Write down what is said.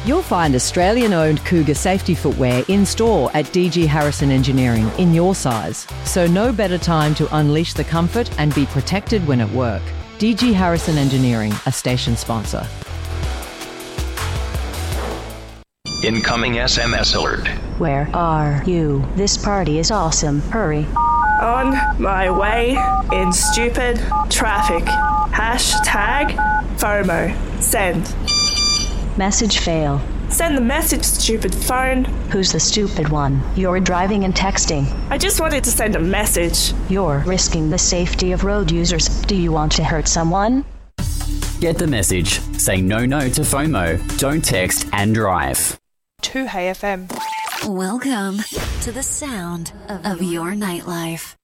You'll find Australian-owned Cougar safety footwear in-store at DG Harrison Engineering in your size. So no better time to unleash the comfort and be protected when at work. DG Harrison Engineering, a station sponsor. Incoming SMS alert. Where are you? This party is awesome. Hurry. On my way in stupid traffic. Hashtag FOMO. Send. Message fail. Send the message, stupid phone. Who's the stupid one? You're driving and texting. I just wanted to send a message. You're risking the safety of road users. Do you want to hurt someone? Get the message. Say no to FOMO. Don't text and drive. 2 Hey FM. Welcome to the sound of your nightlife.